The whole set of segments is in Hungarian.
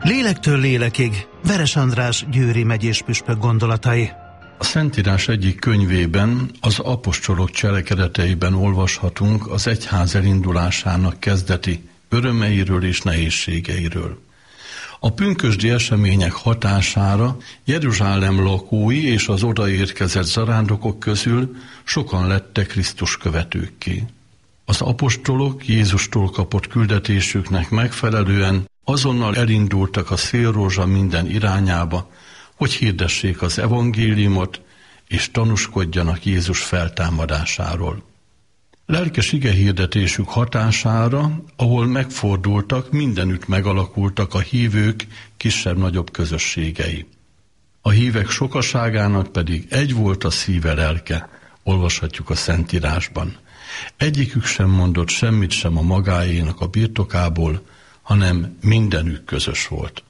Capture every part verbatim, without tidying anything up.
Lélektől lélekig, Veres András Győri megyés püspök gondolatai. A Szentírás egyik könyvében, az apostolok cselekedeteiben olvashatunk az egyház elindulásának kezdeti örömeiről és nehézségeiről. A pünkösdi események hatására Jeruzsálem lakói és az odaérkezett zarándokok közül sokan lettek Krisztus követőkké. Az apostolok Jézustól kapott küldetésüknek megfelelően azonnal elindultak a szélrózsa minden irányába, hogy hirdessék az evangéliumot, és tanúskodjanak Jézus feltámadásáról. Lelkes igehirdetésük hatására, ahol megfordultak, mindenütt megalakultak a hívők kisebb-nagyobb közösségei. A hívek sokaságának pedig egy volt a szíve lelke, olvashatjuk a Szentírásban. Egyikük sem mondott semmit sem a magáénak a birtokából, hanem mindenük közös volt.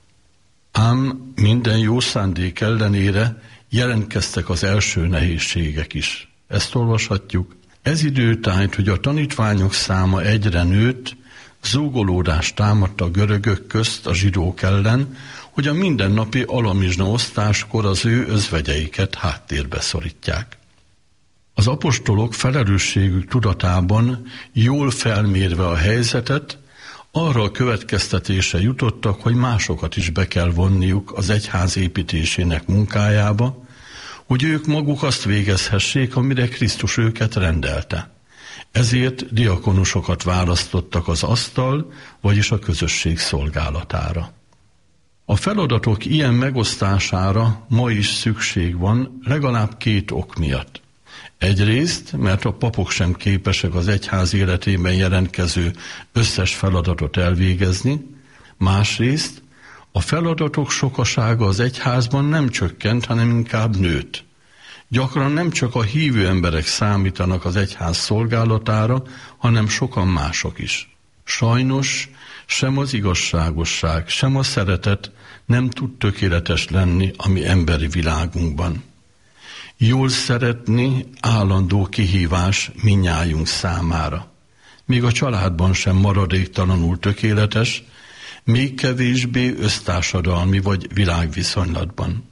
Ám minden jó szándék ellenére jelentkeztek az első nehézségek is. Ezt olvashatjuk. Ez idő tájt, hogy a tanítványok száma egyre nőtt, zúgolódást támadt a görögök közt a zsidók ellen, hogy a mindennapi alamizsna osztáskor az ő özvegyeiket háttérbe szorítják. Az apostolok felelősségük tudatában, jól felmérve a helyzetet, arra a következtetése jutottak, hogy másokat is be kell vonniuk az egyház építésének munkájába, hogy ők maguk azt végezhessék, amire Krisztus őket rendelte. Ezért diakonusokat választottak az asztal, vagyis a közösség szolgálatára. A feladatok ilyen megosztására ma is szükség van legalább két ok miatt. Egyrészt, mert a papok sem képesek az egyház életében jelentkező összes feladatot elvégezni, másrészt a feladatok sokasága az egyházban nem csökkent, hanem inkább nőtt. Gyakran nem csak a hívő emberek számítanak az egyház szolgálatára, hanem sokan mások is. Sajnos sem az igazságosság, sem a szeretet nem tud tökéletes lenni a mi emberi világunkban. Jól szeretni állandó kihívás mindnyájunk számára. Még a családban sem maradéktalanul tökéletes, még kevésbé össztársadalmi vagy világviszonylatban.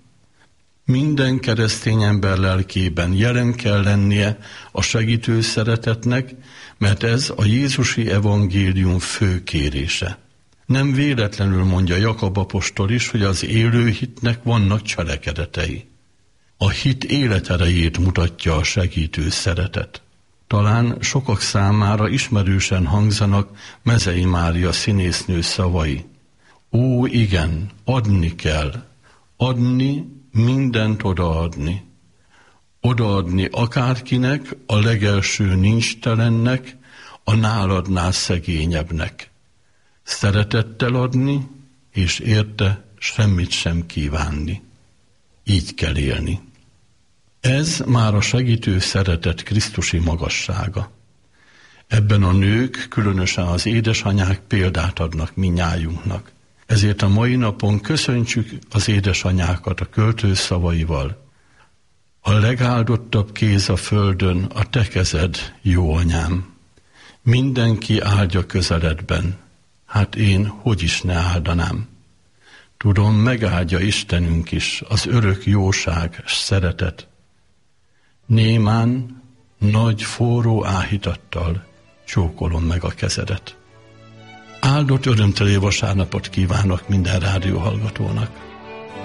Minden keresztény ember lelkében jelen kell lennie a segítő szeretetnek, mert ez a Jézusi evangélium fő kérése. Nem véletlenül mondja Jakab apostol is, hogy az élő hitnek vannak cselekedetei. A hit életerejét mutatja a segítő szeretet. Talán sokak számára ismerősen hangzanak Mezei Mária színésznő szavai. Ó, igen, adni kell, adni, mindent odaadni. Odaadni akárkinek, a legelső nincstelennek, a náladnál szegényebbnek. Szeretettel adni, és érte semmit sem kívánni. Így kell élni. Ez már a segítő szeretet krisztusi magassága. Ebben a nők, különösen az édesanyák példát adnak minnyájunknak. Ezért a mai napon köszöntsük az édesanyákat a költő szavaival. A legáldottabb kéz a földön a te kezed, jó anyám. Mindenki áldja közeledben, hát én hogy is ne áldanám. Tudom, megáldja Istenünk is az örök jóság s szeretet. Némán, nagy forró áhítattal csókolom meg a kezedet. Áldott örömteli vasárnapot kívánok minden rádióhallgatónak.